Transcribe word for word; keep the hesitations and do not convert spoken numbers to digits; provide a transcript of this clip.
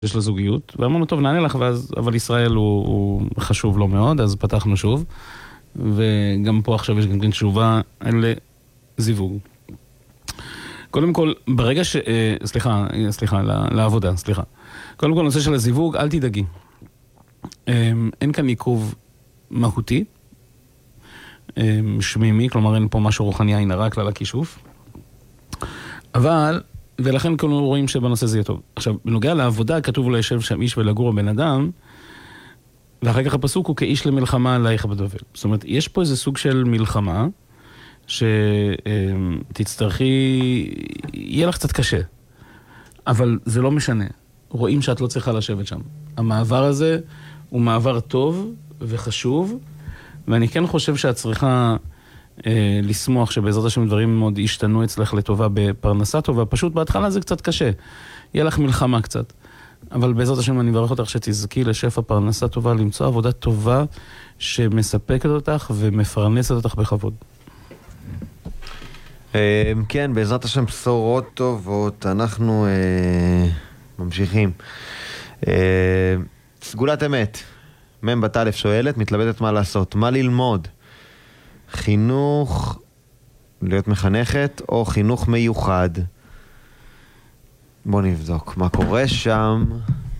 יש לו זוגיות, ואמרנו, טוב, נענה לך, ואז, אבל ישראל הוא, הוא חשוב לו מאוד, אז פתחנו שוב, וגם פה עכשיו יש גם כן תשובה לזיווג. קודם כל, ברגע ש... סליחה, סליחה, לעבודה, סליחה. קודם כל, נושא של הזיווג, אל תדאגי. אין כאן עיכוב מהותי, שמימי, כלומר אין פה משהו רוחני עין הרע, כלל הכישוף. אבל, ולכן כולנו רואים שבנושא זה יהיה טוב. עכשיו, בנוגע לעבודה, כתוב לו ישב שם איש ולגור הבן אדם, ואחר כך הפסוק הוא כאיש למלחמה עלייך בבבל. זאת אומרת, יש פה איזה סוג של מלחמה, שתצטרכי, יהיה לך קצת קשה, אבל זה לא משנה. רואים שאת לא צריכה לשבת שם. המעבר הזה הוא מעבר טוב וחשוב, ואני כן חושב שאת צריכה אה, לשמוח שבעזרת השם דברים מאוד ישתנו אצלך לטובה בפרנסה טובה. פשוט בהתחלה זה קצת קשה. יהיה לך מלחמה קצת. אבל בעזרת השם אני מברך אותך שתזכי לשפע פרנסה טובה, למצוא עבודה טובה שמספקת אותך ומפרנסת אותך בכבוד. כן, בעזרת השם בשורות טובות, אנחנו ממשיכים. סגולת אמת, מם בת א' שואלת, מתלבטת מה לעשות, מה ללמוד? חינוך, להיות מחנכת, או חינוך מיוחד? בוא נבדוק מה קורה שם.